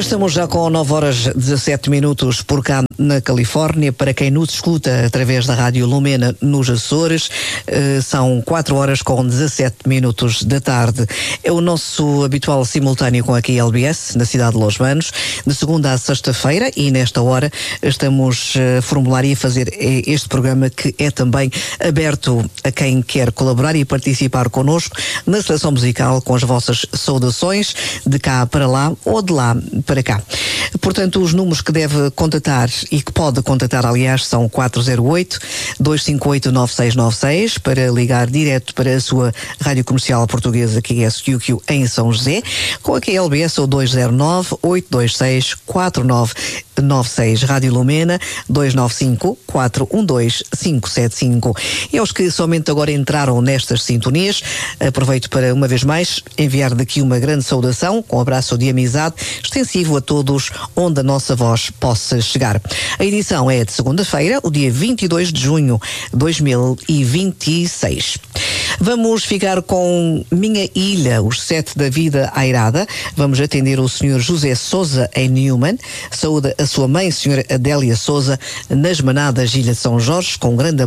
Estamos já com 9h17 por cá na Califórnia. Para quem nos escuta através da Rádio Lumena nos Açores, são 4h17 da tarde. É o nosso habitual simultâneo com a KLBS, na cidade de Los Banos, de segunda a sexta-feira, e nesta hora estamos a formular e a fazer este programa, que é também aberto a quem quer colaborar e participar connosco na seleção musical, com as vossas saudações de cá para lá ou de lá para cá. Portanto, os números que deve contatar e que pode contatar, aliás, são 408-258-9696 para ligar direto para a sua rádio comercial portuguesa KSQQ em São José, com a KLBS ou 209-826-4996, Rádio Lumena 295-412-575. E aos que somente agora entraram nestas sintonias, aproveito para uma vez mais enviar daqui uma grande saudação, com um abraço de amizade extensivo a todos onde a nossa voz possa chegar. A edição é de segunda-feira, o dia 22 de junho de 2026. Vamos ficar com Minha Ilha, os 7 da vida airada. Vamos atender o Sr. José Sousa em Newman. Saúde a sua mãe, Sra. Adélia Sousa, nas Manadas, Ilha de São Jorge, com grande